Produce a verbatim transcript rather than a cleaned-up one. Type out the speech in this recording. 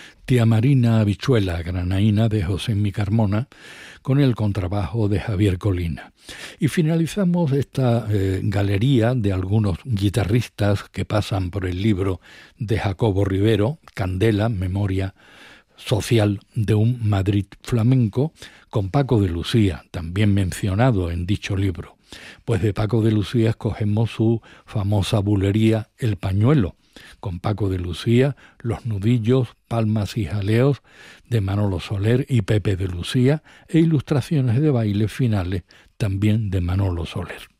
Tía Marina Habichuela Granaína de José Mi Carmona, con el contrabajo de Javier Colina. Y finalizamos esta eh, galería de algunos guitarristas que pasan por el libro de Jacobo Rivero, Candela, Memoria Social de un Madrid Flamenco, con Paco de Lucía, también mencionado en dicho libro. Pues de Paco de Lucía escogemos su famosa bulería El Pañuelo, con Paco de Lucía, Los Nudillos, Palmas y Jaleos de Manolo Soler y Pepe de Lucía, e ilustraciones de bailes finales también de Manolo Soler.